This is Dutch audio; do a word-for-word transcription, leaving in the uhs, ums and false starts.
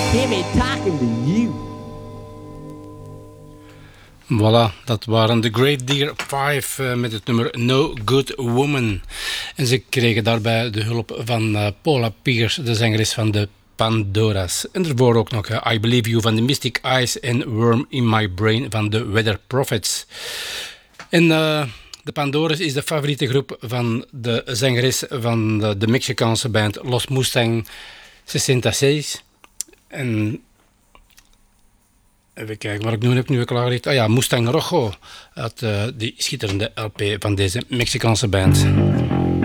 Hear me talking to you. Voilà, dat waren de Great Deer Five uh, met het nummer No Good Woman. En ze kregen daarbij de hulp van uh, Paula Pierce, de zangeres van de Pandora's. En daarvoor ook nog uh, I Believe You van de Mystic Eyes en Worm in My Brain van de Weather Prophets. En uh, de Pandora's is de favoriete groep van de zangeres van de, de Mexicaanse band Los Mustang zesenzestig. En even kijken wat ik nu heb nu klaar ligt. Ah ja, Mustang Rojo. Uit uh, die schitterende L P van deze Mexicaanse band.